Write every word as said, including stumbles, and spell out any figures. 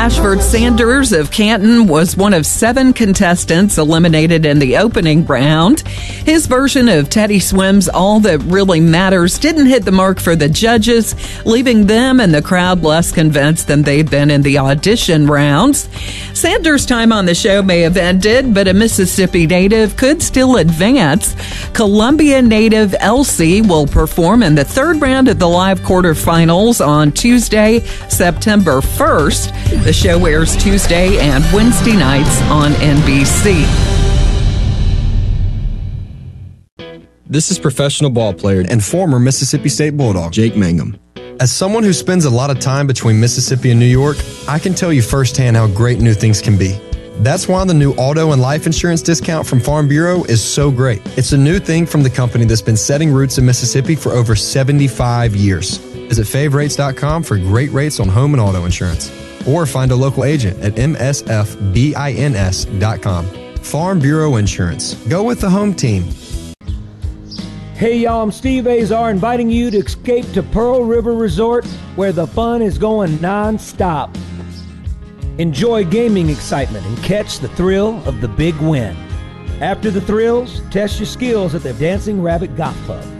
Ashford Sanders of Canton was one of seven contestants eliminated in the opening round. His version of Teddy Swims' All That Really Matters didn't hit the mark for the judges, leaving them and the crowd less convinced than they'd been in the audition rounds. Sanders' time on the show may have ended, but a Mississippi native could still advance. Columbia native Elsie will perform in the third round of the live quarterfinals on Tuesday, September first. The show airs Tuesday and Wednesday nights on N B C. This is professional ball player and former Mississippi State Bulldog, Jake Mangum. As someone who spends a lot of time between Mississippi and New York, I can tell you firsthand how great new things can be. That's why the new auto and life insurance discount from Farm Bureau is so great. It's a new thing from the company that's been setting roots in Mississippi for over seventy-five years. Visit fave rates dot com for great rates on home and auto insurance. Or find a local agent at m s f bins dot com. Farm Bureau Insurance. Go with the home team. Hey y'all, I'm Steve Azar, inviting you to escape to Pearl River Resort, where the fun is going non-stop. Enjoy gaming excitement and catch the thrill of the big win. After the thrills, test your skills at the Dancing Rabbit Golf Club.